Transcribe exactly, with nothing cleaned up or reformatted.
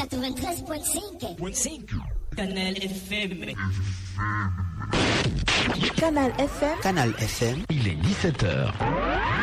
quatre-vingt-treize virgule cinq. Canal F M. Canal F M. Canal F M. Il est dix-sept heures.